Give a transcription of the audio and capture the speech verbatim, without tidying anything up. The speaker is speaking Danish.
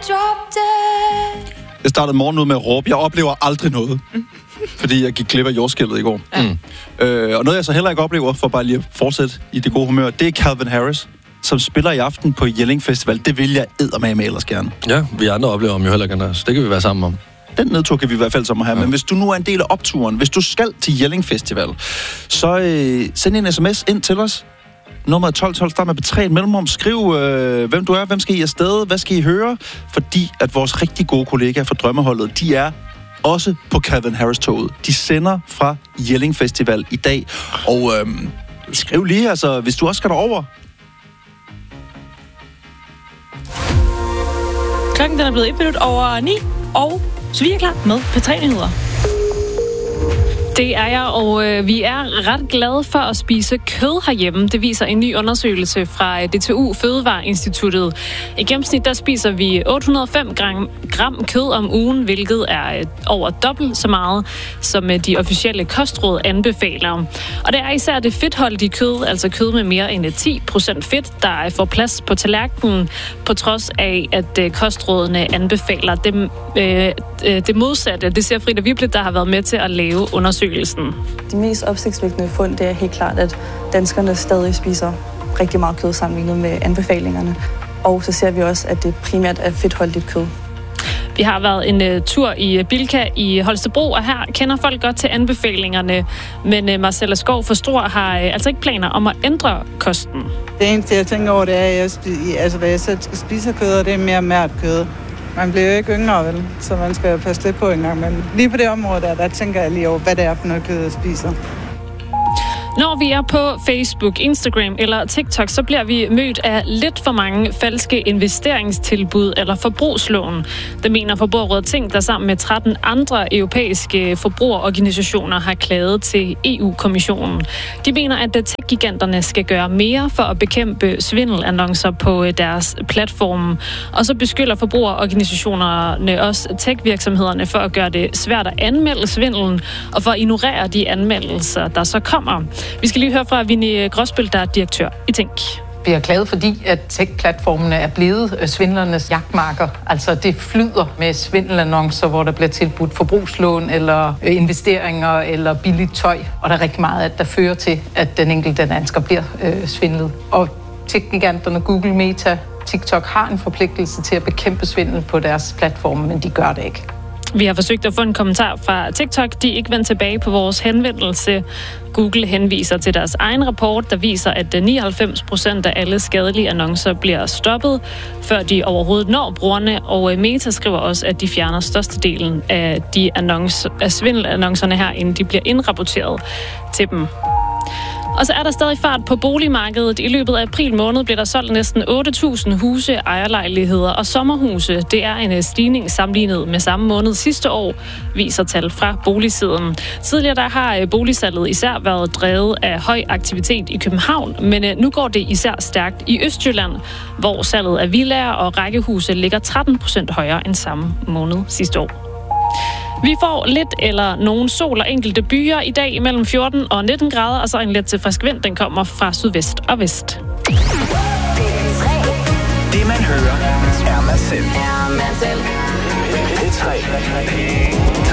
Jeg startede morgen ud med at råbe, jeg oplever aldrig noget. Fordi jeg gik glip af jordskælvet i går. Mm. Øh, og noget jeg så heller ikke oplever, for bare lige at fortsætte i det gode humør, det er Calvin Harris, som spiller i aften på Jelling Festival. Det vil jeg eddermame ellers gerne. Ja, vi andre oplever ham jo heller ikke, så det kan vi være sammen om. Den nedtur kan vi i hvert fald sammen have. Ja. Men hvis du nu er en del af opturen, hvis du skal til Jelling Festival, så øh, send en sms ind til os. Nummer tolv tolv, start med B tre mellemrum. Skriv, øh, hvem du er, hvem skal I afsted, hvad skal I høre? Fordi at vores rigtig gode kollegaer fra Drømmeholdet, de er også på Calvin Harris-toget. De sender fra Jelling Festival i dag. Og øh, skriv lige, altså, hvis du også skal derover. Klokken den er blevet et minut over ni, og så vi er klar med P tre Nyheder. Det er jeg, og øh, vi er ret glade for at spise kød herhjemme. Det viser en ny undersøgelse fra D T U Fødevareinstituttet. I gennemsnit der spiser vi otte hundrede og fem gram, gram kød om ugen, hvilket er øh, over dobbelt så meget, som øh, de officielle kostråd anbefaler. Og det er især det fedtholdige kød, altså kød med mere end ti procent fedt, der får plads på tallerkenen, på trods af, at øh, kostrådene anbefaler det, øh, det modsatte. Det siger Frida Wiblet, der har været med til at lave undersøgelsen. De mest opsigtsvækkende fund, det er helt klart, at danskerne stadig spiser rigtig meget kød sammenlignet med anbefalingerne. Og så ser vi også, at det primært er fedtholdigt kød. Vi har været en uh, tur i Bilka i Holstebro, og her kender folk godt til anbefalingerne. Men uh, Marcella Skov for Stor har uh, altså ikke planer om at ændre kosten. Det eneste, jeg tænker over, det er, at jeg, spi- altså, hvad jeg selv skal spise kød, og det er mere mært kød. Man bliver jo ikke yngre, vel? Så man skal passe lidt på en gang. Men lige på det område der, der tænker jeg lige over, hvad det er for noget kød, jeg spiser. Når vi er på Facebook, Instagram eller TikTok, så bliver vi mødt af lidt for mange falske investeringstilbud eller forbrugslån. Det mener Forbrugerrådet Tænk, der sammen med tretten andre europæiske forbrugerorganisationer har klaget til E U-kommissionen. De mener, at tech-giganterne skal gøre mere for at bekæmpe svindelannoncer på deres platforme. Og så beskylder forbrugerorganisationerne også tech-virksomhederne for at gøre det svært at anmelde svindelen og for at ignorere de anmeldelser, der så kommer. Vi skal lige høre fra Vinnie Gråsbøl, der er direktør i Tænk. Vi er glade, fordi at tech-platformene er blevet svindlernes jagtmarker. Altså det flyder med svindelannoncer, hvor der bliver tilbudt forbrugslån eller investeringer eller billigt tøj. Og der er rigtig meget, at der fører til, at den enkelte dansker bliver øh, svindlet. Og tech-giganterne Google, Meta, TikTok har en forpligtelse til at bekæmpe svindel på deres platforme, men de gør det ikke. Vi har forsøgt at få en kommentar fra TikTok. De er ikke vendt tilbage på vores henvendelse. Google henviser til deres egen rapport, der viser, at nioghalvfems procent af alle skadelige annoncer bliver stoppet, før de overhovedet når brugerne. Og Meta skriver også, at de fjerner størstedelen af de annoncer, af svindelannoncerne her, inden de bliver indrapporteret til dem. Og så er der stadig fart på boligmarkedet. I løbet af april måned blev der solgt næsten otte tusind huse, ejerlejligheder og sommerhuse. Det er en stigning sammenlignet med samme måned sidste år, viser tal fra boligsiden. Tidligere der har boligsalget især været drevet af høj aktivitet i København, men nu går det især stærkt i Østjylland, hvor salget af villaer og rækkehuse ligger tretten procent højere end samme måned sidste år. Vi får lidt eller nogen sol og enkelte byer i dag mellem fjorten og nitten grader, og så en let til frisk vind, den kommer fra sydvest og vest. Det man hører er man selv. P tre.